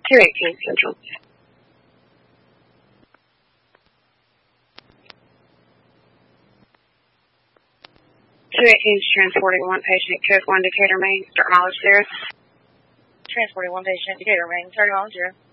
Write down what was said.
218 Central. 218 is transporting one patient, code 1 Decatur, Maine. Start mileage 0. Transporting one patient, Decatur, Maine. Starting mileage 0.